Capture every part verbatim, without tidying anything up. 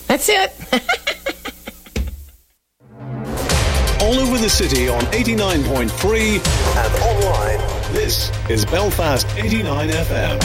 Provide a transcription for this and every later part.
That's it. All over the city on eighty-nine point three and online. This is Belfast eighty-nine F M.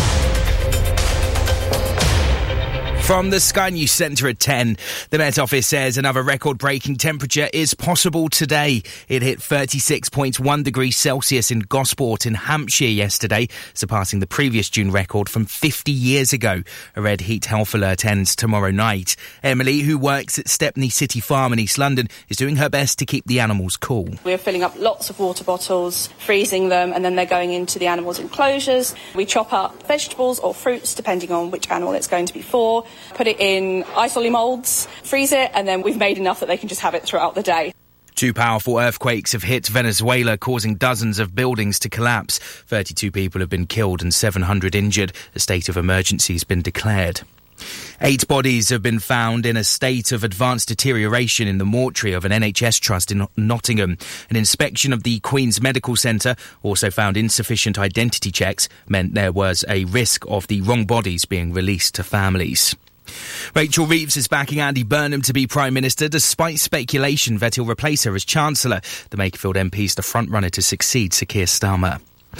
From the Sky News Centre at ten, the Met Office says another record-breaking temperature is possible today. It hit thirty-six point one degrees Celsius in Gosport in Hampshire yesterday, surpassing the previous June record from fifty years ago. A red heat health alert ends tomorrow night. Emily, who works at Stepney City Farm in East London, is doing her best to keep the animals cool. We're filling up lots of water bottles, freezing them, and then they're going into the animals' enclosures. We chop up vegetables or fruits, depending on which animal it's going to be for. Put it in ice-olly moulds, freeze it, and then we've made enough that they can just have it throughout the day. Two powerful earthquakes have hit Venezuela, causing dozens of buildings to collapse. thirty-two people have been killed and seven hundred injured. A state of emergency has been declared. Eight bodies have been found in a state of advanced deterioration in the mortuary of an N H S trust in Nottingham. An inspection of the Queen's Medical Centre also found insufficient identity checks, meant there was a risk of the wrong bodies being released to families. Rachel Reeves is backing Andy Burnham to be Prime Minister, despite speculation that he'll replace her as Chancellor. The Makerfield M P is the frontrunner to succeed Sir Keir Starmer.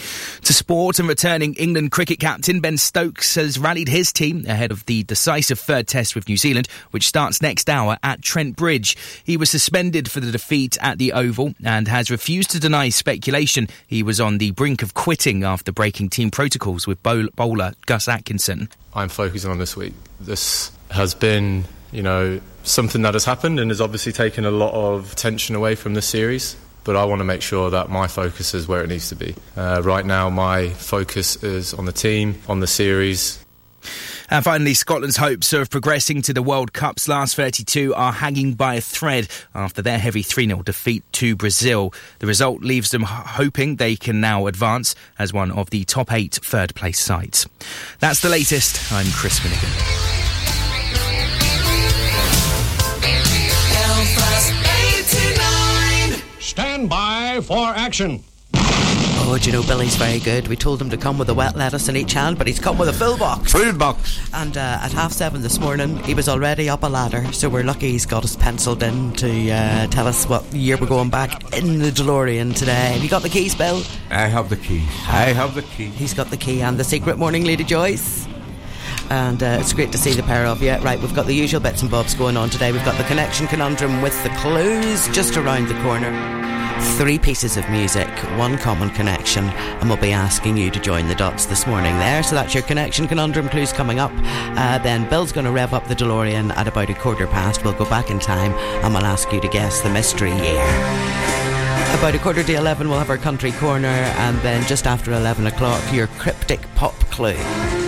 To sport, and returning England cricket captain Ben Stokes has rallied his team ahead of the decisive third test with New Zealand, which starts next hour at Trent Bridge. He was suspended for the defeat at the Oval and has refused to deny speculation he was on the brink of quitting after breaking team protocols with bowl- bowler Gus Atkinson. I'm focusing on this week. This has been, you know, something that has happened and has obviously taken a lot of attention away from the series. But I want to make sure that my focus is where it needs to be. Uh, right now, my focus is on the team, on the series. And finally, Scotland's hopes of progressing to the World Cup's last thirty-two are hanging by a thread after their heavy three nil defeat to Brazil. The result leaves them hoping they can now advance as one of the top eight third-place sides. That's the latest. I'm Chris Finnegan. Stand by for action. Oh, do you know, Billy's very good. We told him to come with a wet lettuce in each hand, but he's come with a full box. Full box. And uh, at half seven this morning, he was already up a ladder, so we're lucky he's got us penciled in to uh, tell us what year we're going back in the DeLorean today. Have you got the keys, Bill? I have the keys. I have the key. He's got the key and the secret. Morning, Lady Joyce. And uh, it's great to see the pair of you. Right, we've got the usual bits and bobs going on today. We've got the connection conundrum with the clues just around the corner. Three pieces of music, one common connection, and we'll be asking you to join the dots this morning there. So that's your connection conundrum clues coming up. Uh, then Bill's going to rev up the DeLorean at about a quarter past. We'll go back in time and we'll ask you to guess the mystery year. About a quarter to eleven, we'll have our country corner, and then just after eleven o'clock, your cryptic pop clue.